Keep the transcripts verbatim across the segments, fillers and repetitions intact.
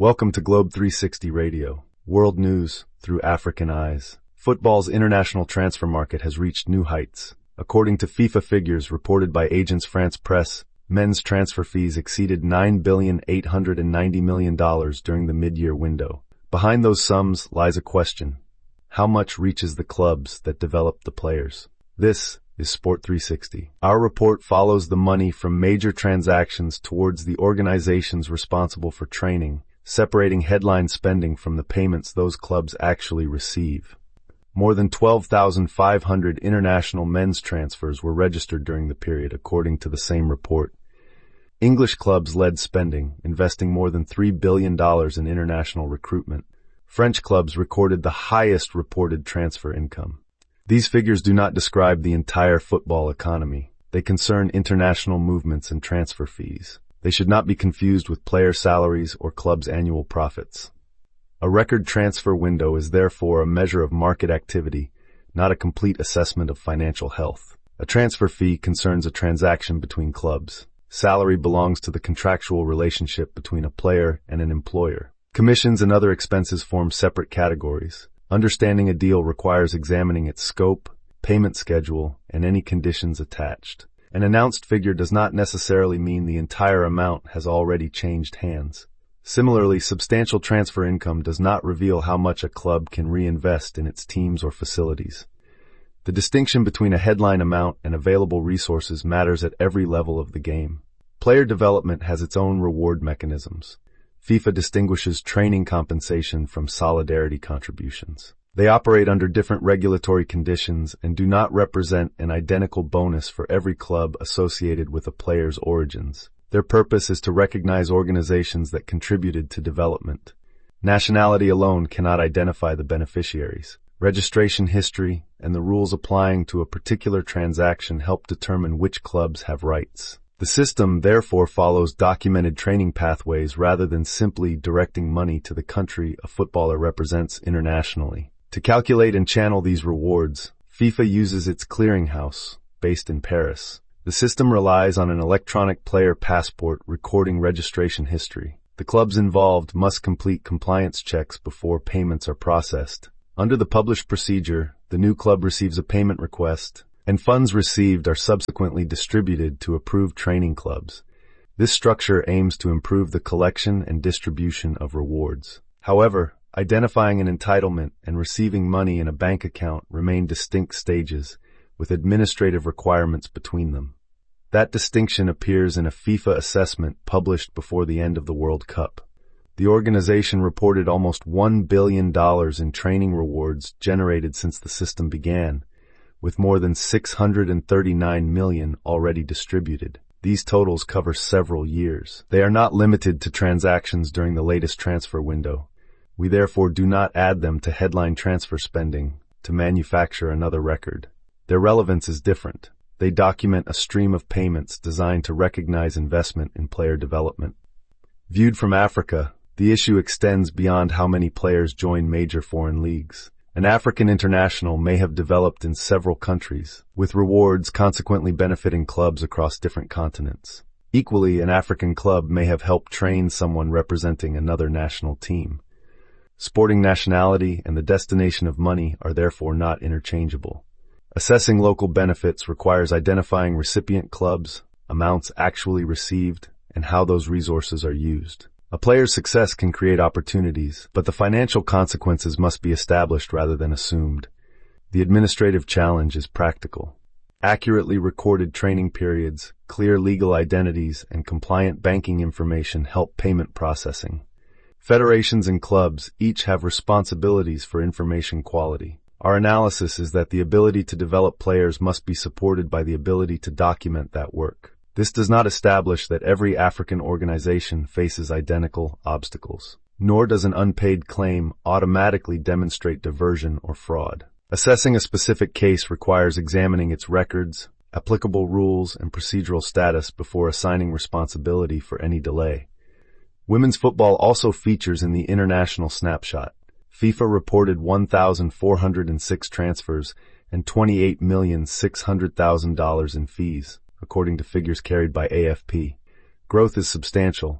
Welcome to Globe three sixty Radio, world news through African eyes. Football's international transfer market has reached new heights. According to FIFA figures reported by Agence France Presse, men's transfer fees exceeded nine billion eight hundred ninety million dollars during the mid-year window. Behind those sums lies a question. How much reaches the clubs that develop the players? This is Sport three sixty. Our report follows the money from major transactions towards the organizations responsible for training, separating headline spending from the payments those clubs actually receive. More than twelve thousand five hundred international men's transfers were registered during the period, according to the same report. English clubs led spending, investing more than three billion dollars in international recruitment. French clubs recorded the highest reported transfer income. These figures do not describe the entire football economy. They concern international movements and transfer fees. They should not be confused with player salaries or clubs' annual profits. A record transfer window is therefore a measure of market activity, not a complete assessment of financial health. A transfer fee concerns a transaction between clubs. Salary belongs to the contractual relationship between a player and an employer. Commissions and other expenses form separate categories. Understanding a deal requires examining its scope, payment schedule, and any conditions attached. An announced figure does not necessarily mean the entire amount has already changed hands. Similarly, substantial transfer income does not reveal how much a club can reinvest in its teams or facilities. The distinction between a headline amount and available resources matters at every level of the game. Player development has its own reward mechanisms. FIFA distinguishes training compensation from solidarity contributions. They operate under different regulatory conditions and do not represent an identical bonus for every club associated with a player's origins. Their purpose is to recognize organizations that contributed to development. Nationality alone cannot identify the beneficiaries. Registration history and the rules applying to a particular transaction help determine which clubs have rights. The system therefore follows documented training pathways rather than simply directing money to the country a footballer represents internationally. To calculate and channel these rewards, FIFA uses its clearinghouse, based in Paris. The system relies on an electronic player passport recording registration history. The clubs involved must complete compliance checks before payments are processed. Under the published procedure, the new club receives a payment request, and funds received are subsequently distributed to approved training clubs. This structure aims to improve the collection and distribution of rewards. However, identifying an entitlement and receiving money in a bank account remain distinct stages, with administrative requirements between them. That distinction appears in a FIFA assessment published before the end of the World Cup. The organization reported almost one billion dollars in training rewards generated since the system began, with more than six hundred thirty-nine million dollars already distributed. These totals cover several years. They are not limited to transactions during the latest transfer window. We therefore do not add them to headline transfer spending to manufacture another record. Their relevance is different. They document a stream of payments designed to recognize investment in player development. Viewed from Africa, the issue extends beyond how many players join major foreign leagues. An African international may have developed in several countries, with rewards consequently benefiting clubs across different continents. Equally, an African club may have helped train someone representing another national team. Sporting nationality and the destination of money are therefore not interchangeable. Assessing local benefits requires identifying recipient clubs, amounts actually received, and how those resources are used. A player's success can create opportunities, but the financial consequences must be established rather than assumed. The administrative challenge is practical. Accurately recorded training periods, clear legal identities, and compliant banking information help payment processing. Federations and clubs each have responsibilities for information quality. Our analysis is that the ability to develop players must be supported by the ability to document that work. This does not establish that every African organization faces identical obstacles, nor does an unpaid claim automatically demonstrate diversion or fraud. Assessing a specific case requires examining its records, applicable rules, and procedural status before assigning responsibility for any delay. Women's football also features in the international snapshot. FIFA reported one thousand four hundred six transfers and twenty-eight million six hundred thousand dollars in fees, according to figures carried by A F P. Growth is substantial,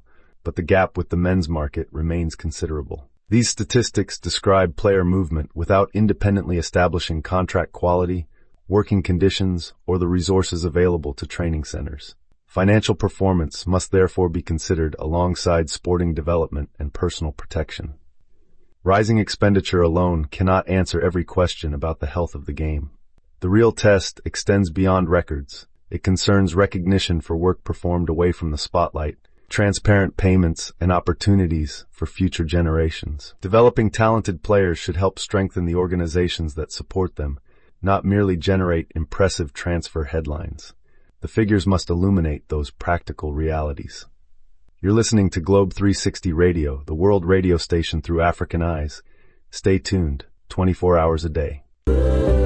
but the gap with the men's market remains considerable. These statistics describe player movement without independently establishing contract quality, working conditions, or the resources available to training centers. Financial performance must therefore be considered alongside sporting development and personal protection. Rising expenditure alone cannot answer every question about the health of the game. The real test extends beyond records. It concerns recognition for work performed away from the spotlight, transparent payments, and opportunities for future generations. Developing talented players should help strengthen the organizations that support them, not merely generate impressive transfer headlines. The figures must illuminate those practical realities. You're listening to Globe three sixty Radio, the world radio station through African eyes. Stay tuned, twenty-four hours a day.